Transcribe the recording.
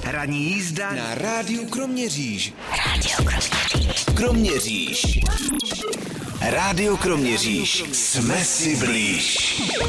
Ranní jízda na Rádiu Kroměříž. Kroměříž. Rádio Kroměříž. Jsme si blíž.